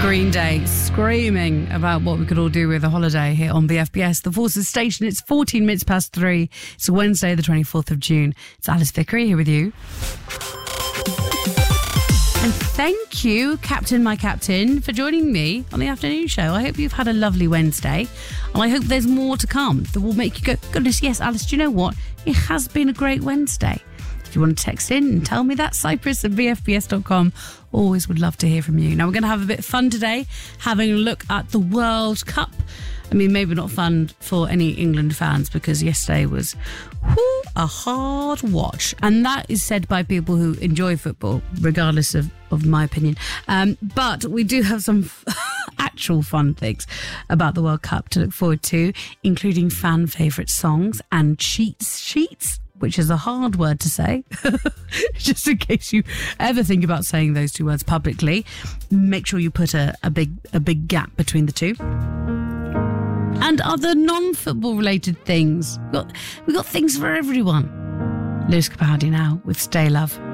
Green Day screaming about what we could all do with a holiday here on BFBS, the Forces Station. It's 14 minutes past 3. It's Wednesday, the 24th of June. It's Alice Vickery here with you. And thank you, my captain, for joining me on the afternoon show. I hope you've had a lovely Wednesday. And I hope there's more to come that will make you go, goodness, yes, Alice, do you know what? It has been a great Wednesday. If you want to text in and tell me that, Cyprus at bfbs.com. Always would love to hear from you. Now, we're going to have a bit of fun today, having a look at the World Cup. I mean, maybe not fun for any England fans because yesterday was a hard watch. And that is said by people who enjoy football, regardless of my opinion. But we do have some actual fun things about the World Cup to look forward to, including fan favourite songs and cheat sheets, which is a hard word to say. Just in case you ever think about saying those two words publicly, make sure you put a big gap between the two. And other non-football related things. We got things for everyone. Lewis Capaldi now with Stay Love.